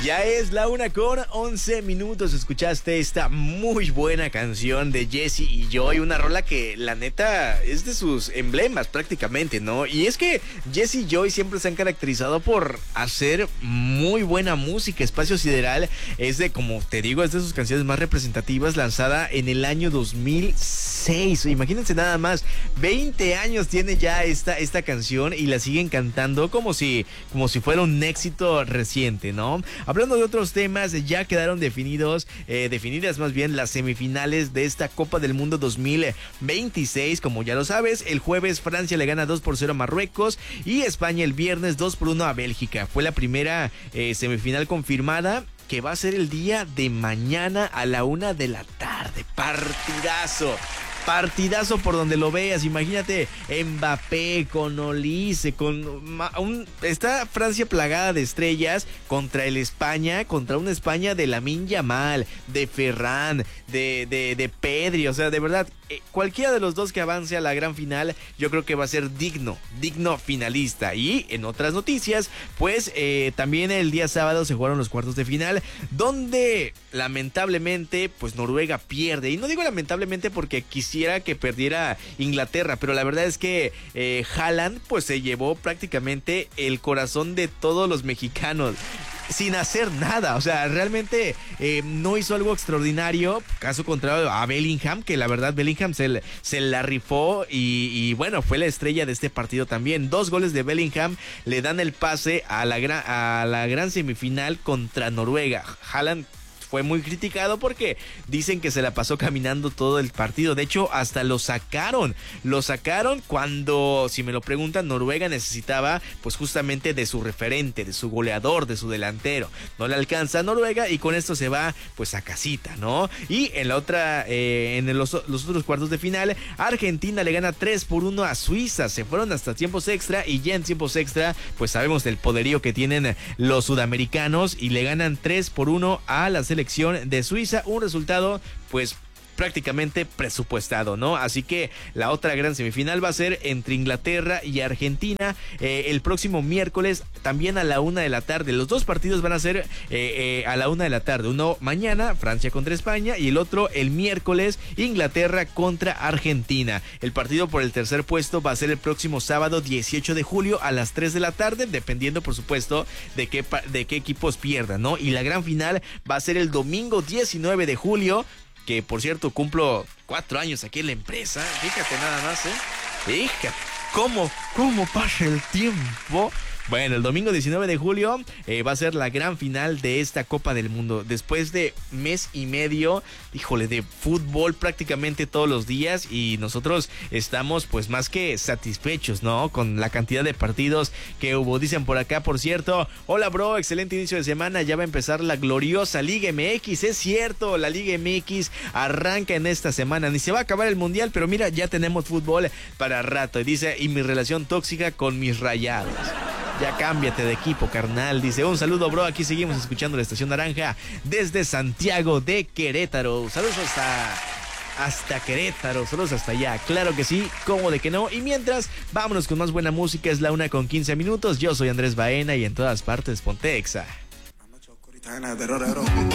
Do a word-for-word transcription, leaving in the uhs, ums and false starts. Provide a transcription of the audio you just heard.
Ya es la una con once minutos. Escuchaste esta muy buena canción de Jesse y Joy, una rola que la neta es de sus emblemas prácticamente, ¿no? Y es que Jesse y Joy siempre se han caracterizado por hacer muy buena música. Espacio Sideral es de, como te digo, es de sus canciones más representativas, lanzada en el año dos mil seis. Imagínense nada más, veinte años tiene ya esta, esta canción y la siguen cantando como si, como si fuera un éxito reciente, ¿no? Hablando de otros temas, ya quedaron definidos, eh, definidas más bien las semifinales de esta Copa del Mundo dos mil veintiséis. Como ya lo sabes, el jueves Francia le gana dos por cero a Marruecos y España el viernes dos por uno a Bélgica. Fue la primera eh, semifinal confirmada, que va a ser el día de mañana a la una de la tarde. Partidazo. Partidazo por donde lo veas. Imagínate Mbappé con Olise, con un, está Francia plagada de estrellas contra el España, contra una España de Lamine Yamal, de Ferran, de, de, de Pedri. O sea, de verdad, eh, cualquiera de los dos que avance a la gran final, yo creo que va a ser digno, digno finalista. Y en otras noticias, pues eh, también el día sábado se jugaron los cuartos de final, donde lamentablemente, pues Noruega pierde. Y no digo lamentablemente porque quisiera que perdiera Inglaterra, pero la verdad es que eh, Haaland pues se llevó prácticamente el corazón de todos los mexicanos sin hacer nada. O sea, realmente eh, no hizo algo extraordinario, caso contrario a Bellingham, que la verdad Bellingham se, se la rifó y, y bueno, fue la estrella de este partido también. Dos goles de Bellingham le dan el pase a la gran, a la gran semifinal contra Noruega. Haaland fue muy criticado porque dicen que se la pasó caminando todo el partido. De hecho, hasta lo sacaron. Lo sacaron cuando, si me lo preguntan, Noruega necesitaba pues justamente de su referente, de su goleador, de su delantero. No le alcanza a Noruega y con esto se va pues a casita, ¿no? Y en la otra, eh, en los, los otros cuartos de final, Argentina le gana tres por uno a Suiza. Se fueron hasta tiempos extra y ya en tiempos extra pues sabemos del poderío que tienen los sudamericanos y le ganan tres por uno a la selección de Suiza, un resultado pues prácticamente presupuestado, ¿no? Así que la otra gran semifinal va a ser entre Inglaterra y Argentina eh, el próximo miércoles, también a la una de la tarde. Los dos partidos van a ser eh, eh, a la una de la tarde. Uno mañana, Francia contra España, y el otro el miércoles, Inglaterra contra Argentina. El partido por el tercer puesto va a ser el próximo sábado dieciocho de julio a las tres de la tarde, dependiendo por supuesto de qué, de qué equipos pierdan, ¿no? Y la gran final va a ser el domingo diecinueve de julio, que por cierto cumplo cuatro años aquí en la empresa. Fíjate nada más, ¿eh? Fíjate cómo, cómo pasa el tiempo. Bueno, el domingo diecinueve de julio eh, va a ser la gran final de esta Copa del Mundo. Después de mes y medio, híjole, de fútbol prácticamente todos los días, y nosotros estamos pues más que satisfechos, ¿no? Con la cantidad de partidos que hubo. Dicen por acá, por cierto, hola bro, excelente inicio de semana, ya va a empezar la gloriosa Liga M X. Es cierto, la Liga M X arranca en esta semana, ni se va a acabar el Mundial, pero mira, ya tenemos fútbol para rato. Y dice, y mi relación tóxica con mis Rayados. Ya cámbiate de equipo, carnal. Dice, un saludo, bro. Aquí seguimos escuchando la Estación Naranja desde Santiago de Querétaro. Saludos hasta, hasta Querétaro. Saludos hasta allá. Claro que sí, cómo de que no. Y mientras, vámonos con más buena música. Es la una con quince minutos. Yo soy Andrés Baena y en todas partes Ponte Exa.